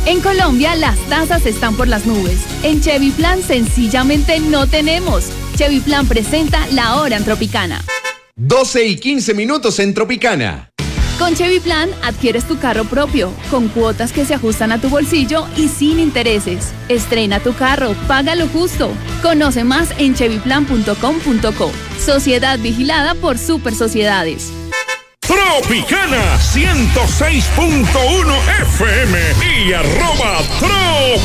En Colombia las tasas están por las nubes. En Chevy Plan sencillamente no tenemos. Chevy Plan presenta La Hora en Tropicana. 12:15 en Tropicana. Con Chevy Plan adquieres tu carro propio, con cuotas que se ajustan a tu bolsillo y sin intereses. Estrena tu carro, paga lo justo. Conoce más en chevyplan.com.co. Sociedad vigilada por Super Sociedades. Tropicana 106.1 FM y @Tropicana.